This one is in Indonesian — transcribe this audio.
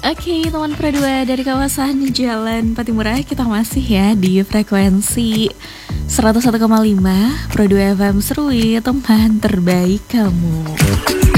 Oke, teman Pro 2 dari kawasan Jalan Patimura, kita masih ya di frekuensi 101,5 Pro 2 FM Serui, teman terbaik kamu.